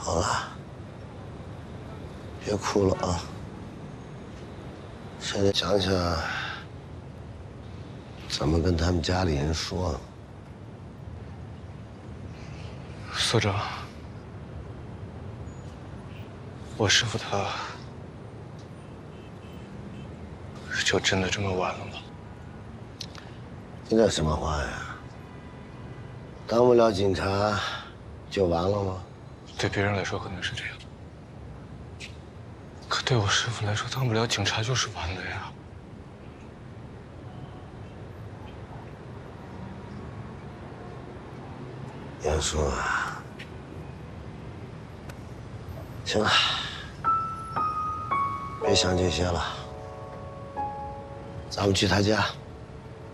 好了，别哭了啊！现在想想，怎么跟他们家里人说？ 所长，我师傅他就真的这么完了吗？ 你这什么话呀？当不了警察就完了吗？ 对别人来说可能是这样，可对我师傅来说，当不了警察就是完了呀。 严叔啊，行了，别想这些了，咱们去他家。